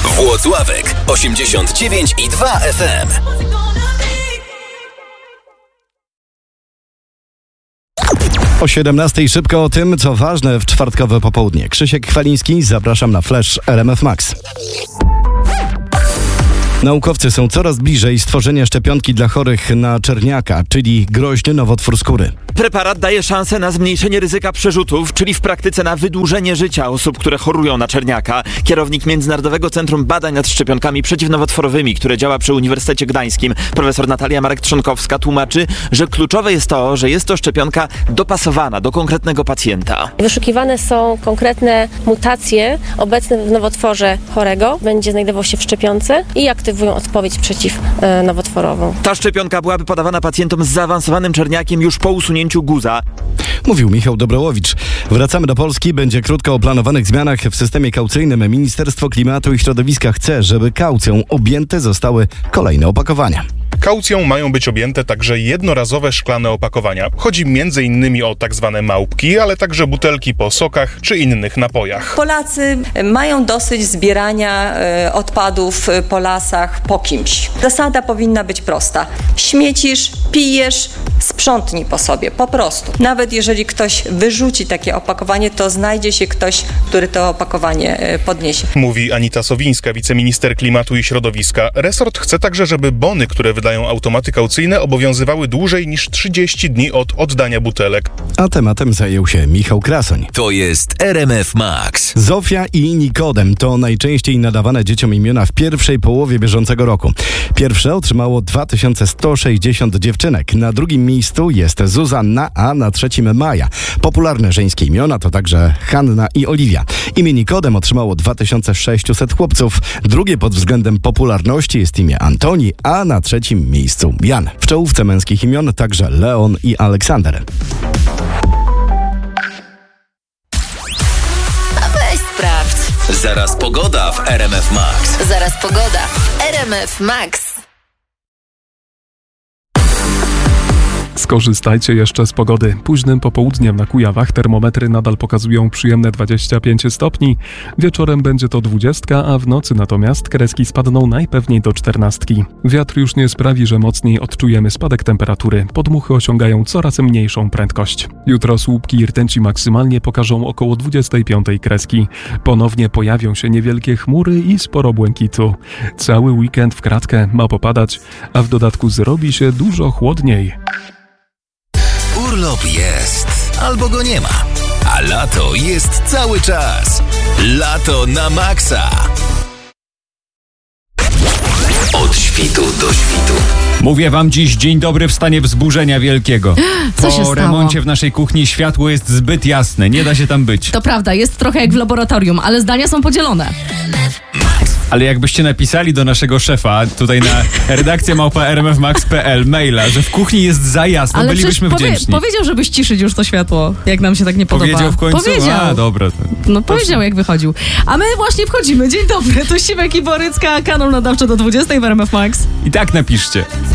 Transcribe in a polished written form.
Włocławek 89,2 FM. O 17:00 szybko o tym, co ważne w czwartkowe popołudnie. Krzysiek Chwaliński, zapraszam na Flash RMF Max. Naukowcy są coraz bliżej stworzenia szczepionki dla chorych na czerniaka, czyli groźny nowotwór skóry. Preparat daje szansę na zmniejszenie ryzyka przerzutów, czyli w praktyce na wydłużenie życia osób, które chorują na czerniaka. Kierownik Międzynarodowego Centrum Badań nad Szczepionkami Przeciwnowotworowymi, które działa przy Uniwersytecie Gdańskim, profesor Natalia Marek-Trzonkowska, tłumaczy, że kluczowe jest to, że jest to szczepionka dopasowana do konkretnego pacjenta. Wyszukiwane są konkretne mutacje obecne w nowotworze chorego. Będzie znajdował się w szczepionce i aktywują odpowiedź przeciwnowotworową. Ta szczepionka byłaby podawana pacjentom z zaawansowanym czerniakiem już po usunięciu guza. Mówił Michał Dobrołowicz. Wracamy do Polski. Będzie krótko o planowanych zmianach w systemie kaucyjnym. Ministerstwo Klimatu i Środowiska chce, żeby kaucją objęte zostały kolejne opakowania. Kaucją mają być objęte także jednorazowe szklane opakowania. Chodzi m.in. o tak zwane małpki, ale także butelki po sokach czy innych napojach. Polacy mają dosyć zbierania odpadów po lasach, po kimś. Zasada powinna być prosta. Śmiecisz, pijesz, sprzątnij po sobie, po prostu. Nawet jeżeli ktoś wyrzuci takie opakowanie, to znajdzie się ktoś, który to opakowanie podniesie. Mówi Anita Sowińska, wiceminister klimatu i środowiska. Resort chce także, żeby bony, które wydają automaty kaucyjne, obowiązywały dłużej niż 30 dni od oddania butelek. A tematem zajął się Michał Krasoń. To jest RMF Max. Zofia i Nikodem to najczęściej nadawane dzieciom imiona w pierwszej połowie bieżącego roku. Pierwsze otrzymało 2160 dziewczynek. Na drugim miejscu jest Zuzanna, a na trzecim Maja. Popularne żeńskie imiona to także Hanna i Oliwia. Imię Nikodem otrzymało 2600 chłopców. Drugie pod względem popularności jest imię Antoni, a na trzecim miejscu Jan. W czołówce męskich imion także Leon i Aleksander. Weź sprawdź. Zaraz pogoda w RMF Max. Zaraz pogoda w RMF Max. Skorzystajcie jeszcze z pogody. Późnym popołudniem na Kujawach termometry nadal pokazują przyjemne 25 stopni. Wieczorem będzie to 20, a w nocy natomiast kreski spadną najpewniej do 14. Wiatr już nie sprawi, że mocniej odczujemy spadek temperatury. Podmuchy osiągają coraz mniejszą prędkość. Jutro słupki i rtęci maksymalnie pokażą około 25 kreski. Ponownie pojawią się niewielkie chmury i sporo błękitu. Cały weekend w kratkę ma popadać, a w dodatku zrobi się dużo chłodniej. Urlop jest, albo go nie ma. A lato jest cały czas. Lato na maksa. Od świtu do świtu. Mówię wam dziś dzień dobry w stanie wzburzenia wielkiego. Co się stało? Po remoncie w naszej kuchni światło jest zbyt jasne, nie da się tam być. To prawda, jest trochę jak w laboratorium, ale zdania są podzielone. Ale jakbyście napisali do naszego szefa, tutaj na redakcja@rmfmax.pl maila, że w kuchni jest za jasno, ale bylibyśmy wdzięczni. Powiedział, żeby ściszyć już to światło, jak nam się tak nie podoba. Powiedział w końcu? Powiedział. A, dobra. No powiedział, jak wychodził. A my właśnie wchodzimy. Dzień dobry, to Siwek i Borycka, kanał nadawczy do 20 w RMF Max. I tak napiszcie.